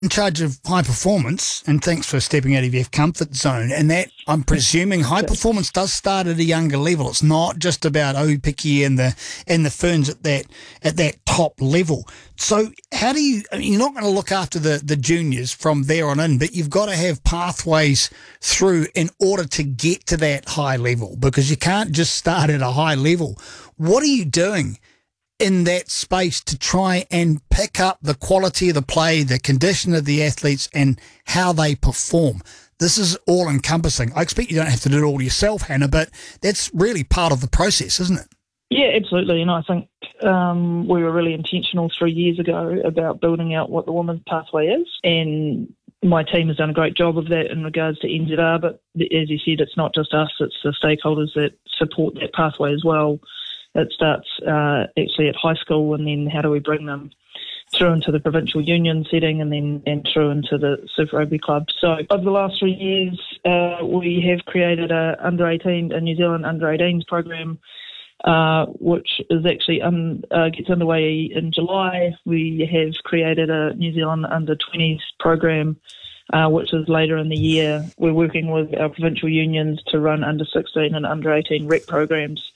in charge of high performance, and thanks for stepping out of your comfort zone. And that, I'm presuming, high performance does start at a younger level. It's not just about Opiki and the Ferns at that top level. So how do you? I mean, you're not going to look after the juniors from there on in, but you've got to have pathways through in order to get to that high level, because you can't just start at a high level. What are you doing in that space to try and pick up the quality of the play, the condition of the athletes, and how they perform? This is all encompassing. I expect you don't have to do it all yourself, Hannah, but that's really part of the process, isn't it? Yeah, absolutely. And I think we were really intentional 3 years ago about building out what the women's pathway is. And my team has done a great job of that in regards to NZR. But as you said, it's not just us, it's the stakeholders that support that pathway as well. It starts actually at high school, and then how do we bring them through into the provincial union setting and then through into the Super Rugby club. So over the last 3 years, we have created a New Zealand under-18s program, which is actually gets underway in July. We have created a New Zealand under-20s program, which is later in the year. We're working with our provincial unions to run under-16 and under-18 rec programs.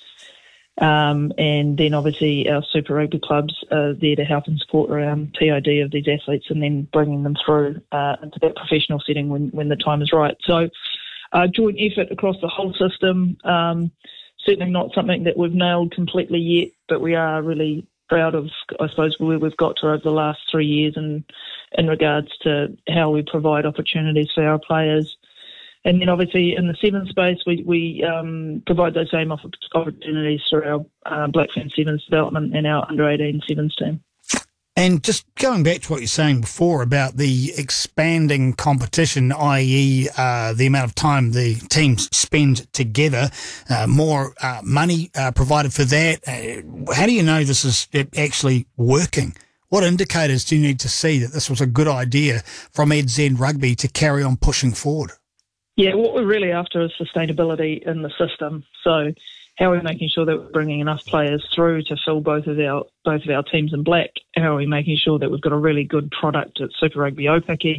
And then obviously our Super Rugby clubs are there to help and support around TID of these athletes, and then bringing them through into that professional setting when the time is right. So joint effort across the whole system, certainly not something that we've nailed completely yet, but we are really proud of, I suppose, where we've got to over the last 3 years in regards to how we provide opportunities for our players. And then obviously in the sevens space, we provide those same opportunities through our Blackfern Sevens development and our under-18 sevens team. And just going back to what you're saying before about the expanding competition, i.e. The amount of time the teams spend together, more money provided for that, how do you know this is actually working? What indicators do you need to see that this was a good idea from NZ Rugby to carry on pushing forward? Yeah, what we're really after is sustainability in the system. So how are we making sure that we're bringing enough players through to fill both of our teams in black? How are we making sure that we've got a really good product at Super Rugby Opiki?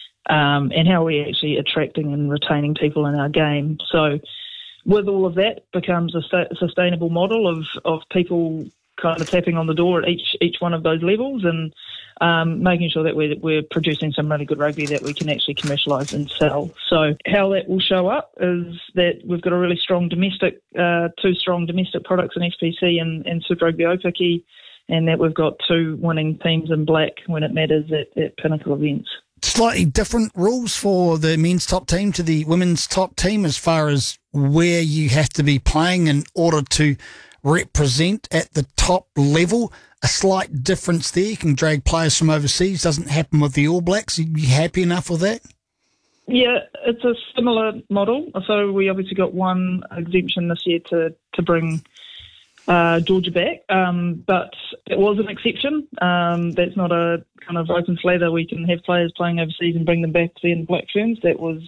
And how are we actually attracting and retaining people in our game? So with all of that becomes a sustainable model of people kind of tapping on the door at each one of those levels, and making sure that we're producing some really good rugby that we can actually commercialise and sell. So how that will show up is that we've got a really strong two strong domestic products in FPC and Super Rugby Opiki, and that we've got two winning teams in black when it matters at pinnacle events. Slightly different rules for the men's top team to the women's top team as far as where you have to be playing in order to represent at the top level. A slight difference there. You can drag players from overseas. Doesn't happen with the All Blacks. Are you happy enough with that? Yeah, it's a similar model. So we obviously got one exemption this year to bring Georgia back, but it was an exception. That's not a kind of open slather. We can have players playing overseas and bring them back to the Black Ferns. That was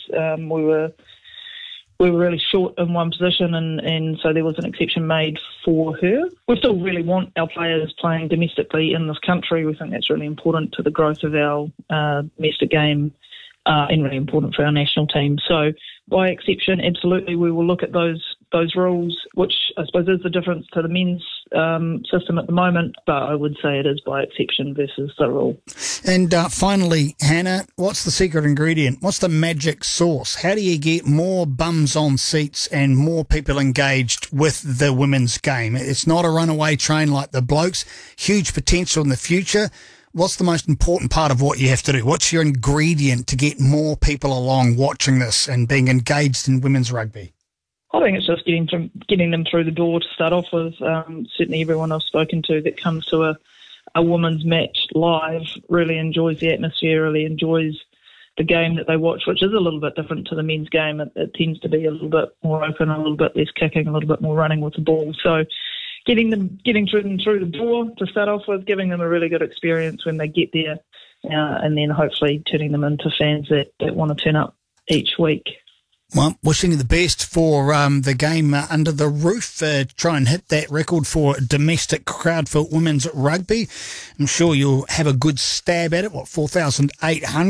we were really short in one position, and so there was an exception made for her. We still really want our players playing domestically in this country. We think that's really important to the growth of our domestic game and really important for our national team. So by exception, absolutely, we will look at those rules, which I suppose is the difference to the men's system at the moment, but I would say it is by exception versus the rule. And finally, Hannah, what's the secret ingredient? What's the magic sauce? How do you get more bums on seats and more people engaged with the women's game? It's not a runaway train like the blokes. Huge potential in the future. What's the most important part of what you have to do? What's your ingredient to get more people along watching this and being engaged in women's rugby? I think it's just getting them through the door to start off with. Certainly everyone I've spoken to that comes to a women's match live really enjoys the atmosphere, really enjoys the game that they watch, which is a little bit different to the men's game. It tends to be a little bit more open, a little bit less kicking, a little bit more running with the ball. So getting them through the door to start off with, giving them a really good experience when they get there, and then hopefully turning them into fans that want to turn up each week. Well, wishing you the best for the game under the roof. Try and hit that record for domestic crowd for women's rugby. I'm sure you'll have a good stab at it. 4,800?